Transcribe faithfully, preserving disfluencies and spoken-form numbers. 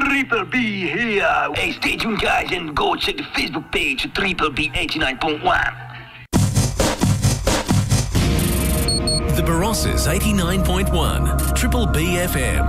Triple B here. Hey, stay tuned, guys, and go check the Facebook page, Triple B eighty-nine point one. The Barosses eighty-nine point one, Triple B F M.